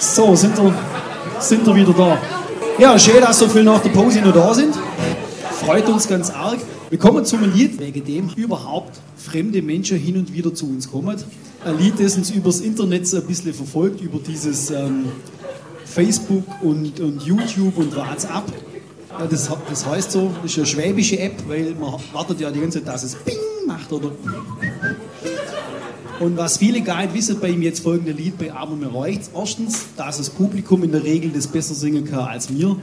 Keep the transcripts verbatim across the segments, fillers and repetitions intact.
So, sind wir, sind wir wieder da. Ja, schön, dass so viele nach der Pause noch da sind. Freut uns ganz arg. Wir kommen zu einem Lied, wegen dem überhaupt fremde Menschen hin und wieder zu uns kommen. Ein Lied, das uns übers Internet so ein bisschen verfolgt, über dieses ähm, Facebook und, und YouTube und WhatsApp. Ja, das, das heißt so, das ist eine schwäbische App, weil man wartet ja die ganze Zeit, dass es Ping macht, oder? Und was viele gar nicht wissen bei ihm jetzt folgende Lied, bei Aber mir reicht's. Erstens, dass das Publikum in der Regel das besser singen kann als mir.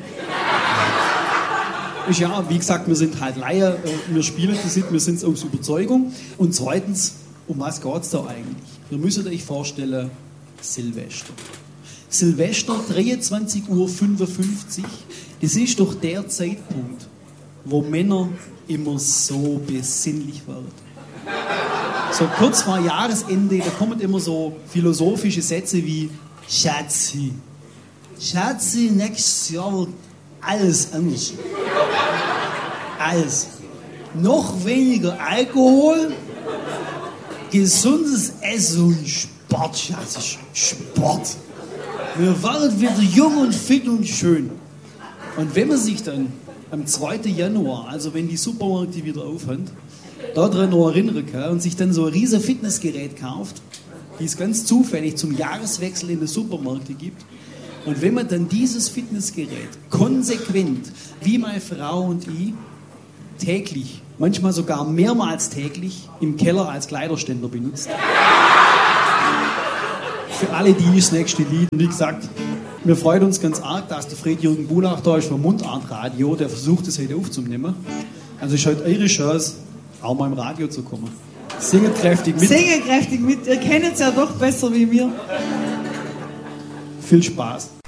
Ist ja, wie gesagt, wir sind halt Laien, wir spielen das nicht, wir sind es aus Überzeugung. Und zweitens, um was geht es da eigentlich? Ihr müsst euch vorstellen, Silvester. Silvester, dreiundzwanzig Uhr fünfundfünfzig, das ist doch der Zeitpunkt, wo Männer immer so besinnlich werden. So kurz vor Jahresende, da kommen immer so philosophische Sätze wie Schatzi, Schatzi, nächstes Jahr wird alles anders. Alles. Noch weniger Alkohol, gesundes Essen und Sport, Schatzi, Sport. Wir werden wieder jung und fit und schön. Und wenn man sich dann am zweiten Januar, also wenn die Supermärkte wieder aufhören, daran noch erinnern kann und sich dann so ein riesen Fitnessgerät kauft, die es ganz zufällig zum Jahreswechsel in den Supermärkten gibt. Und wenn man dann dieses Fitnessgerät konsequent, wie meine Frau und ich, täglich, manchmal sogar mehrmals täglich, im Keller als Kleiderständer benutzt. Für alle die das nächste Lied. Und wie gesagt, wir freuen uns ganz arg, dass der Fred-Jürgen Bulach da ist vom Mundartradio, der versucht es heute aufzunehmen. Also ist heute eure Chance, auch mal im Radio zu kommen. Singet kräftig mit. Singet kräftig mit, ihr kennt es ja doch besser wie wir. Viel Spaß.